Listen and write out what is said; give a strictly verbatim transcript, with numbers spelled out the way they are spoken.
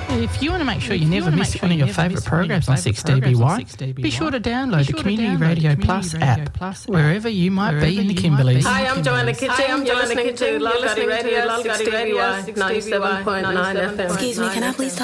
If you want to make sure you never miss one of your favourite programs on six D B Y, be sure to download the Community Radio Plus app, wherever you might be in the Kimberleys. Hi, I'm Joanna Kitching. Hi, I'm Joanna Kitching. You're listening to Lulgadi Radio, six D B Y, ninety-seven point nine F M. Excuse me, can I please